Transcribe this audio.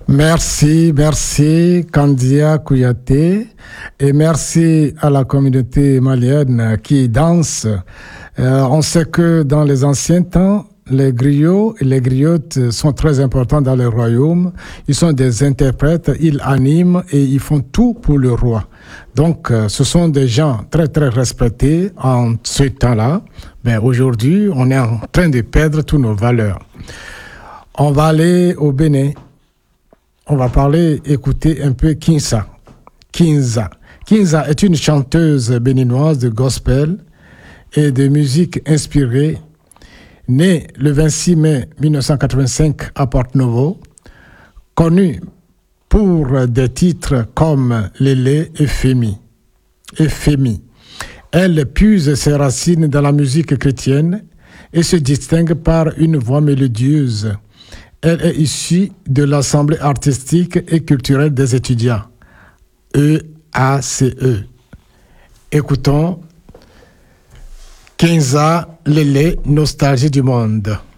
Merci Kandia Kouyaté et merci à la communauté malienne qui danse. On sait que dans les anciens temps, les griots et les griottes sont très importants dans le royaume. Ils sont des interprètes, ils animent et ils font tout pour le roi. Donc, ce sont des gens très, très respectés en ce temps-là. Mais aujourd'hui, on est en train de perdre toutes nos valeurs. On va aller au Bénin. On va écouter un peu Kinza. Kinza est une chanteuse béninoise de gospel et de musique inspirée, née le 26 mai 1985 à Porto-Novo, connue pour des titres comme Lélé et Fémi. Elle puise ses racines dans la musique chrétienne et se distingue par une voix mélodieuse. Elle est issue de l'Assemblée artistique et culturelle des étudiants, EACE. Écoutons Kinza Lélé, Nostalgie du monde.